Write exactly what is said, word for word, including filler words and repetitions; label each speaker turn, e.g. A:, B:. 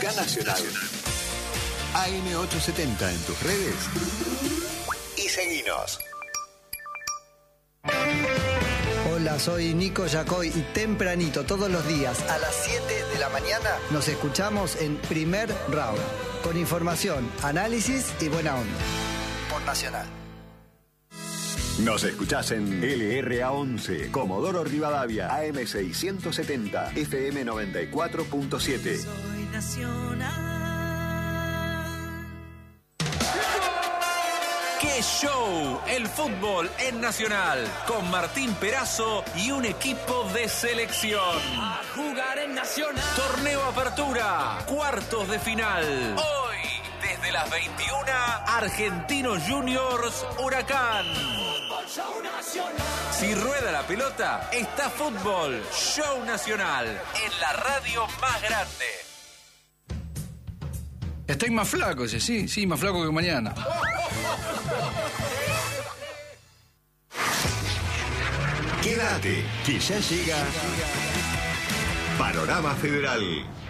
A: música nacional. A M ochocientos setenta en tus redes y seguinos.
B: Hola, soy Nico Yacoy y tempranito todos los días a las siete de la mañana nos escuchamos en Primer Round con información, análisis y buena onda. Por Nacional.
A: Nos escuchás en L R A once, Comodoro Rivadavia, A M seiscientos setenta, F M noventa y cuatro punto siete.
C: Soy Nacional.
D: ¡Qué show! El fútbol en Nacional, con Martín Perazo y un equipo de selección.
C: A jugar en Nacional.
D: Torneo Apertura, cuartos de final. Hoy, desde las veintiuna, Argentinos Juniors Huracán.
C: Show Nacional.
D: Si rueda la pelota, está fútbol. Show Nacional, en la radio más grande.
E: Estoy más flaco, sí, sí, sí, más flaco que mañana.
A: Quédate, que ya llega Panorama Federal.